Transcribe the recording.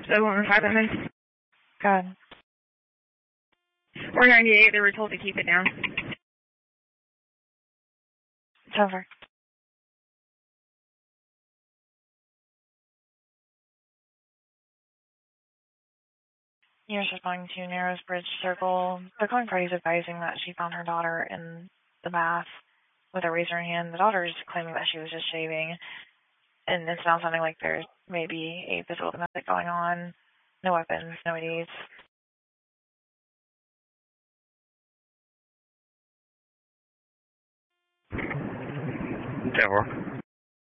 So 5 minutes. Good. Or 98, they were told to keep it down. It's over. Years responding to Narrows Bridge Circle. The calling party is advising that she found her daughter in the bath with a razor in hand. The daughter is claiming that she was just shaving. And it's now sounding like there's maybe a physical domestic going on. No weapons, no IDs. Tower.